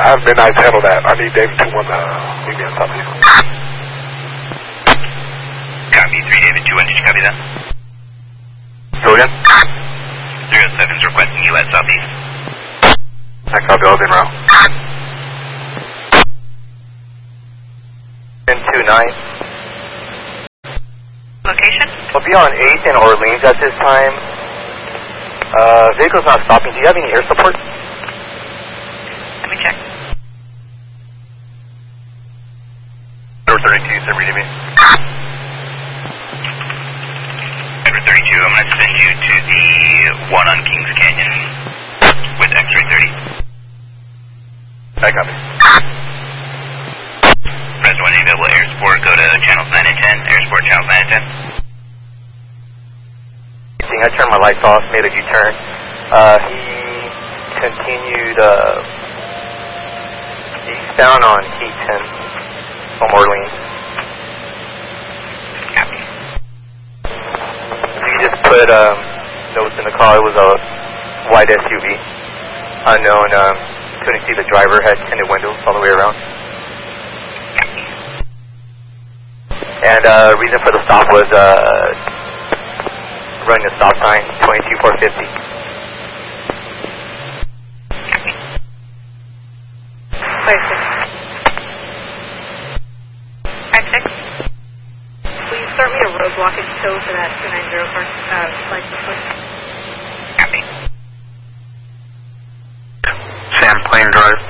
have Midnight handle that. I need David 2-1 meet me on Southeast. Copy, 3 David 2-1, did you copy that? Go again? 307's requesting you at Southeast. I copy, all in route. 10-2-9. Location? We'll be on 8th in Orleans at this time. Vehicle's not stopping. Do you have any air support? Let me check. 32, is reading me? Edward 32, I'm going to send you to the one on Kings Canyon with X-ray 30. I copy. Press 1 available air support, go to channels 9 and 10, air support channels 9 and 10. I turned my lights off, made a U-turn. He continued eastbound on Heaton from Orleans. Copy. He just put notes in the car. It was a white SUV. Unknown. Couldn't see the driver. Had tinted windows all the way around. And reason for the stop was running the stop sign 22450. 56. Will you start me a roadblock and tow for that 290 car license plate? Copy. Sandplane Drive.